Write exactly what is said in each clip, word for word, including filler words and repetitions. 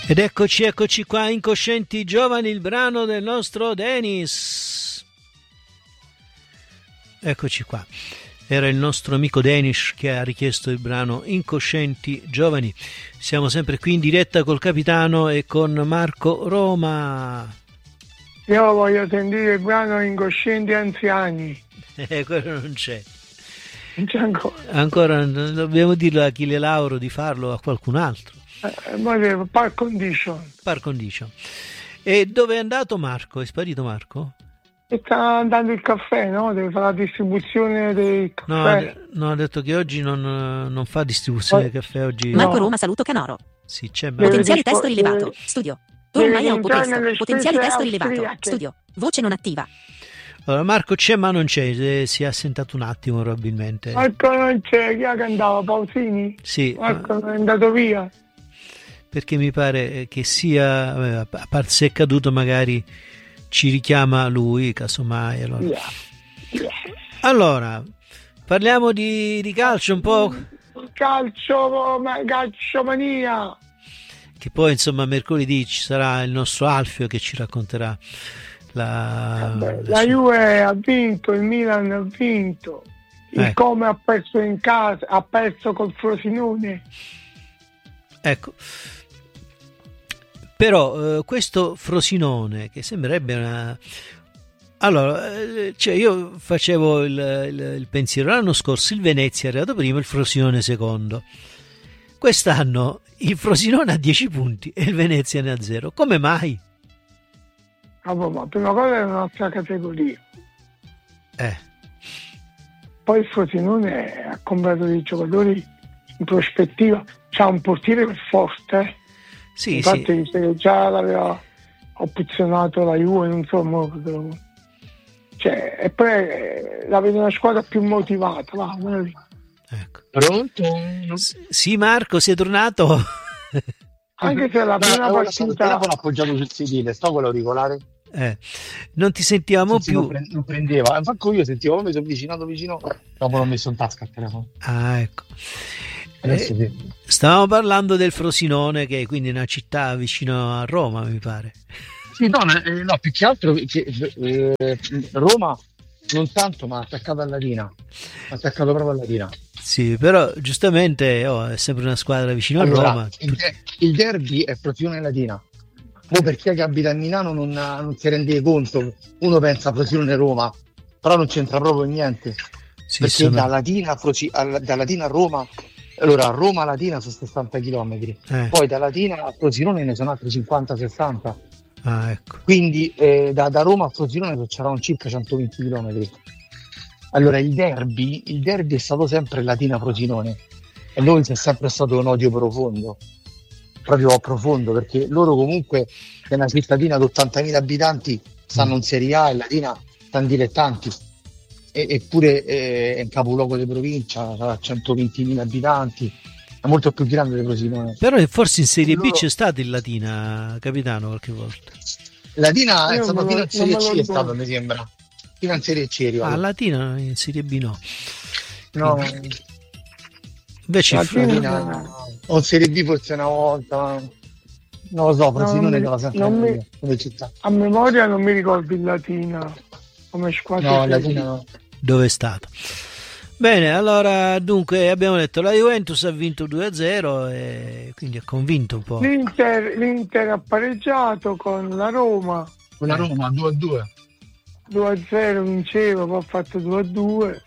Ed eccoci, eccoci qua, Incoscienti Giovani, il brano del nostro Denis. Eccoci qua. Era il nostro amico Denis che ha richiesto il brano Incoscienti Giovani. Siamo sempre qui in diretta col capitano e con Marco Roma. Io voglio sentire il brano Incoscienti Anziani. Eh, quello non c'è. Non c'è ancora. Ancora dobbiamo dirlo a Achille Lauro di farlo a qualcun altro. Eh, ma par condition. Par condition. E dove è andato Marco? È sparito Marco? E sta andando il caffè, no? Deve fare la distribuzione del caffè. No, no, ha detto che oggi non, non fa distribuzione del caffè. Oggi Marco no. Roma, saluto Canoro. Sì, c'è Deve Potenziale dispo- testo rilevato. deve- Studio. deve Torna in un po' entrare presto. nelle Potenziale spese testo rilevato. austriache. Studio. Voce non attiva. Allora, Marco c'è ma non c'è, eh, si è assentato un attimo probabilmente. Marco non c'è, chi ha cantato? Pausini? Sì, Marco è andato via. perché mi pare che sia, vabbè, a parte se è caduto magari ci richiama lui, casomai. Allora, Via. Via. allora parliamo di, di calcio un po', Calcio, ma, calciomania. che poi insomma mercoledì ci sarà il nostro Alfio che ci racconterà la, Beh, la la sua- Juve ha vinto, il Milan ha vinto, il Ecco. Come ha perso in casa, ha perso col Frosinone. Ecco, però eh, questo Frosinone che sembrerebbe una... Allora, eh, cioè io facevo il, il, il pensiero, l'anno scorso il Venezia è arrivato primo, il Frosinone secondo. Quest'anno il Frosinone ha dieci punti e il Venezia ne ha zero. Come mai? Ah, boh, ma prima cosa è un'altra categoria. Eh, Poi il Frosinone ha comprato dei giocatori in prospettiva, c'ha un portiere forte, eh. sì, infatti sì. dice che già l'aveva opzionato la Juve, non so mo che lo- cioè, e poi eh, la vedo una squadra più motivata, va, guarda lì. Ecco. Pronto? S- Sì, Marco, sei tornato? Anche se la No, prima avevo lasciato il partita telefono appoggiato sul sedile, sto quello auricolare. Eh, non ti sentivamo Sì, sì, non, più. pre- non prendeva. Infatti io sentivo, mi sono avvicinato vicino, dopo l'ho messo in tasca il telefono. Ah, ecco. Adesso Eh, sì. stavamo parlando del Frosinone, che è quindi una città vicino a Roma, mi pare. Sì, no, eh, no, più che altro che, eh, Roma non tanto, ma attaccato alla Latina. Attaccato proprio alla Latina. Sì, però giustamente oh, è sempre una squadra vicino Allora, a Roma. il, de- il derby è Frosinone Latina. Poi per chi abita a Milano non, non si rende conto, uno pensa a Frosinone Roma, però non c'entra proprio niente. Sì, Perché sono- da Latina, a Frosi- al- da Latina a Roma, allora Roma a Latina sono sessanta chilometri, eh, poi da Latina a Frosinone ne sono altri cinquanta sessanta, ah, ecco. quindi eh, da, da Roma a Frosinone c'erano circa centoventi chilometri. Allora il derby, il derby è stato sempre Latina-Frosinone e noi c'è sempre stato un odio profondo, proprio profondo, perché loro comunque è una cittadina di ottantamila abitanti, stanno in Serie A e Latina stanno dilettanti. E- eppure eh, è un capoluogo di provincia, ha centoventimila abitanti, è molto più grande di Frosinone. Però forse in Serie B Loro- c'è stato il Latina, capitano, qualche volta. Latina è Io stato non fino me in lo- non Serie me lo C, è ricordo. stato, mi sembra. Fino in Serie C è Ah, arrivato. Latina in Serie B no. No, Invece il Fro- Latina- Latina o in Serie B forse una volta, ma non lo so, Frosinone non dava mi- sempre non mi- meglio come città. a memoria non mi ricordo il Latina come squadra. No, di- Latina no. dove è stato? Bene, allora dunque abbiamo detto la Juventus ha vinto due a zero e quindi ha convinto un po'. L'Inter, l'Inter ha pareggiato con la Roma Con la Roma due a due. due a zero, vinceva, poi ha fatto due a due,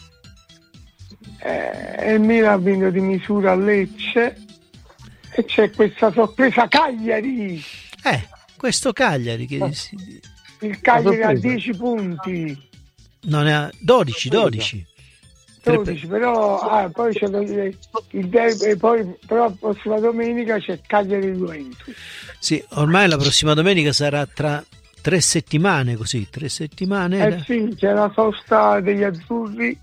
eh, e il Milan ha vinto di misura a Lecce e c'è questa sorpresa Cagliari, Eh, questo Cagliari che Ah. si- il Cagliari ha sorpresa. dieci punti, non ne ha dodici, dodici. dodici, però ah, poi c'è il, il derby, e poi però la prossima domenica c'è Cagliari Juventus. Sì, ormai la prossima domenica sarà tra tre settimane, così, tre settimane. Eh sì, c'è la sosta degli azzurri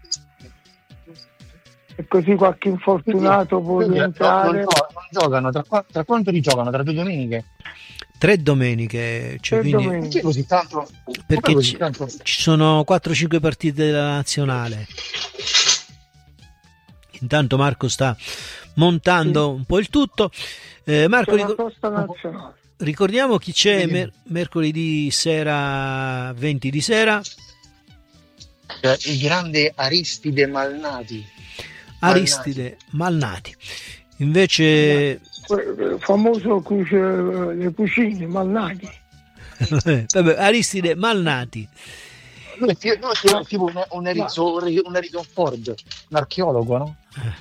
e così qualche infortunato può Quindi, rientrare. non, non, non giocano, tra, qua- tra quanto rigiocano? Tra due domeniche? Tre domeniche, cioè, Tre quindi- domeniche. Perché così tanto? perché Come così ci, tanto? ci sono quattro cinque partite della nazionale. Intanto Marco sta montando un po' il tutto. Eh, Marco, C'è la ricor- costa nazionale. ricordiamo chi c'è Vedi. mer- mercoledì sera venti di sera. Cioè, il grande Aristide Malnati. Aristide Malnati. Invece Que- famoso cuce, le cucine Malnati. vabbè, Aristide Malnati. Lui è ti- lui è tipo un, un, Harrison, un Harrison Ford, un archeologo, no?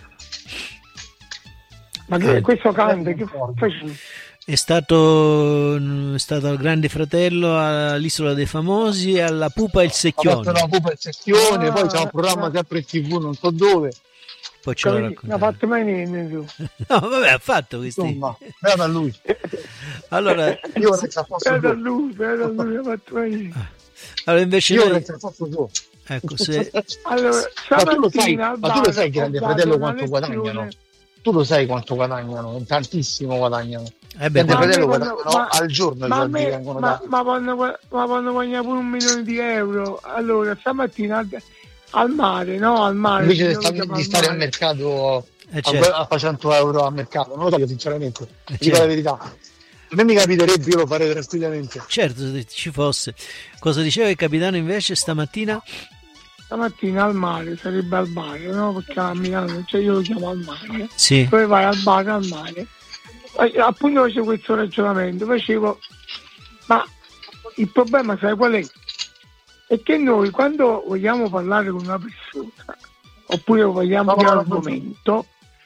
Ma che Eh, questo canta che Ford. faceva? È stato, è stato al Grande Fratello, all'Isola dei Famosi e alla Pupa il Ha fatto Secchione. una pupa in sessione, Ah, poi c'è un programma ah. sempre in tv, non so dove. Poi ce lo Non ha raccontiamo. fatto mai niente tu. No, vabbè, ha fatto questi. Insomma, beata a lui. Allora, Io vorrei che fosse Guarda tu. lui, guarda lui, ha fatto mai niente. allora invece Io noi- vorrei che fosse tu. ecco, se, Allora, Ma tu lo sai, stamattina al ma tu lo bar sai, ho Grande dato Fratello, una quanto lezione. guadagnano? Tu lo sai quanto guadagnano? Tantissimo guadagnano. eh beh, Grande Ma Fratello a me quando- guadagnano ma- al giorno, Ma, a gli me, vengono ma, dati. ma quando, ma quando guadagna pure un milione di euro, allora stamattina al, al mare, no? Al mare. Invece di, io sta- lo chiamo di al stare al mare. mercato eh, a, certo, a fare cento euro al mercato, non lo so io sinceramente, Eh, dico certo. la verità. A me mi capiterebbe, io lo farei tranquillamente. certo, se ci fosse. Cosa diceva il capitano invece stamattina? Stamattina al mare, sarebbe al bar, no? Perché a Milano, cioè io lo chiamo al mare. Sì, Poi vai al bar, al mare. E appunto facevo questo ragionamento, facevo, ma il problema sai qual è? È che noi quando vogliamo parlare con una persona, oppure vogliamo No, no, un no, argomento,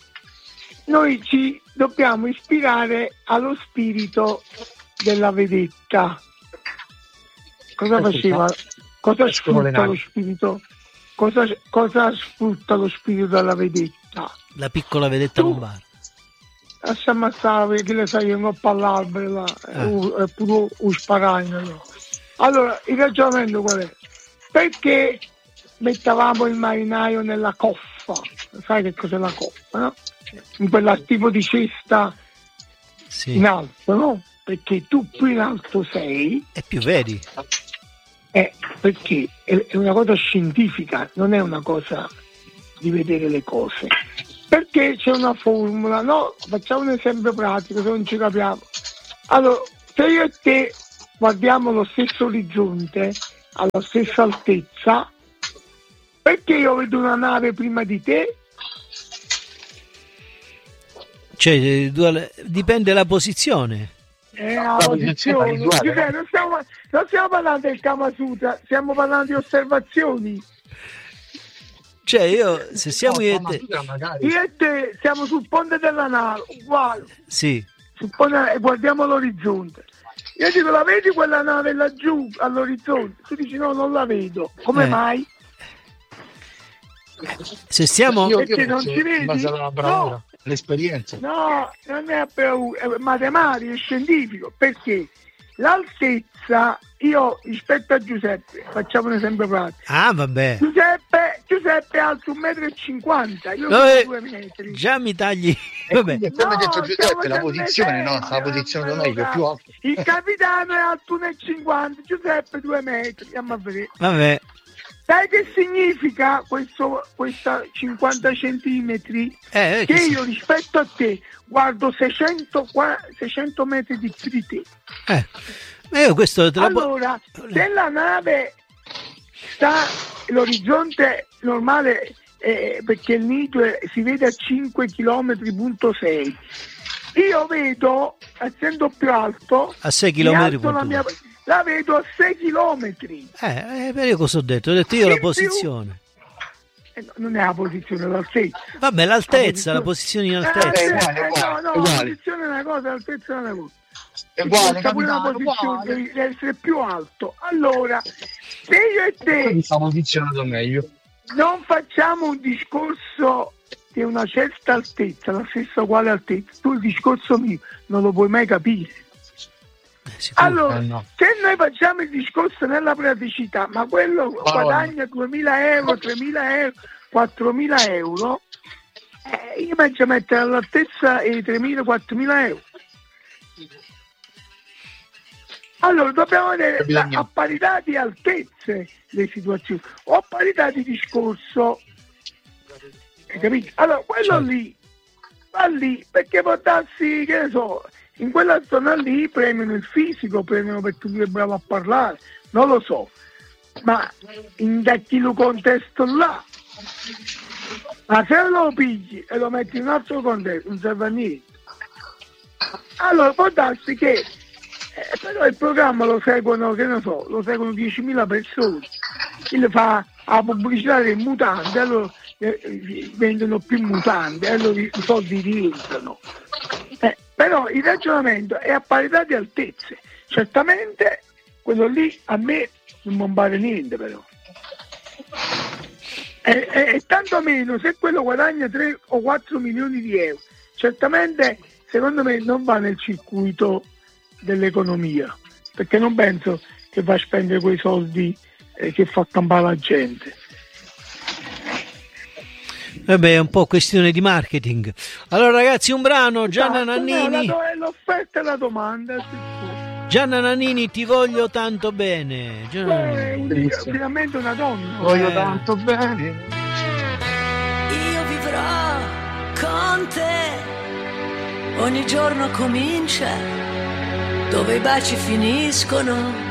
noi ci dobbiamo ispirare allo spirito della vedetta. Cosa Eh, faceva? Cosa Escono le sfrutta lo navi. spirito? Cosa, cosa sfrutta lo spirito della vedetta? la piccola vedetta Tu- lombare. Lasciamo stare che le sai che non parlare là, Ah. è pure un sparagno. No? Allora, il ragionamento qual è? Perché mettavamo il marinaio nella coffa? Sai che cos'è la coffa, no? In quella tipo di cesta Sì, in alto, no? Perché tu più in alto sei, e più vedi. eh, perché è è una cosa scientifica, non è una cosa di vedere le cose. Perché c'è una formula, no? Facciamo un esempio pratico, se non ci capiamo. Allora, se io e te guardiamo lo stesso orizzonte, alla stessa altezza, perché io vedo una nave prima di te? Cioè, eh, due- dipende dalla posizione. È una La posizione. posizione visuale, Giuseppe, no? non, stiamo, non stiamo parlando del Kama Sutra, stiamo parlando di osservazioni. Cioè, io, se siamo No, io e ma te, tu magari. Io e te siamo sul ponte della nave, uguale. sì, Sul ponte, e guardiamo l'orizzonte. Io dico, la vedi quella nave laggiù all'orizzonte? Tu dici no, non la vedo. Come Eh. mai? se stiamo, Io, io Perché non faccio ci vedi? in base alla bravura, No. all'esperienza. No, non è paura, è matematico, è scientifico, perché l'altezza, io rispetto a Giuseppe, facciamo un esempio pratico. ah, vabbè, Giuseppe, Giuseppe è alto un metro e cinquanta, io Vabbè, sono due metri. già mi tagli, E vabbè, quindi, come ha No, detto stiamo Giuseppe, la facendo posizione, no? esempio, La posizione mamma non è che è più alto. Il capitano è alto uno e cinquanta, Giuseppe due metri, andiamo a vedere. vabbè, Sai che significa questo, questa cinquanta centimetri? eh, Che che si- io rispetto a te guardo seicento, qua- seicento metri di più di te. eh, ma io questo te lo po- Allora, se la nave sta, l'orizzonte normale, eh, perché il nido è- si vede a cinque chilometri virgola sei, io vedo, essendo più alto, a sei mi chilometri alzo la, mia, la vedo a sei chilometri. eh, eh, però io cosa ho detto? Ho detto io la In più- posizione. Eh, no, non è la posizione, l'altezza. Vabbè, l'altezza, la posizione in Eh, altezza. eh, uguale, eh, uguale, no, no, la uguale. posizione è una cosa, l'altezza è una cosa. È uguale, Conta pure la capitano, posizione, uguale. devi essere più alto. Allora, se io e te Quindi sta posizionato meglio. non facciamo un discorso di una certa altezza, la stessa uguale altezza, tu il discorso mio non lo puoi mai capire. Eh, sicuro. Allora, Eh, no. se noi facciamo il discorso nella praticità, ma quello guadagna duemila euro, tremila euro, quattromila euro, eh, io penso a mettere all'altezza i tremila, quattromila euro. Allora dobbiamo vedere la- a parità di altezze le situazioni, o a parità di discorso, hai capito? Allora quello Certo. lì va lì perché può darsi, che ne so, in quella zona lì premiano il fisico, premiano perché tu sei bravo a parlare, non lo so, ma in quello contesto là, ma se lo pigli e lo metti in un altro contesto non serve a niente. Allora può darsi che eh, però il programma lo seguono, che ne so, lo seguono diecimila persone, il fa la pubblicità delle mutande, allora eh, vendono più mutande, allora i soldi rientrano. Eh, però il ragionamento è a parità di altezze. Certamente quello lì a me non mi pare niente, però. E, e, e tanto meno se quello guadagna tre o quattro milioni di euro, certamente secondo me non va nel circuito dell'economia, perché non penso che va a spendere quei soldi eh, che fa campare la gente. Vabbè, è un po' questione di marketing. Allora ragazzi, un brano, Gianna Nannini. No, è l'offerta e la domanda. Gianna Nannini, ti voglio tanto bene. Beh, un, finalmente una donna. Voglio Eh. tanto bene. Io vivrò con te. Ogni giorno comincia dove i baci finiscono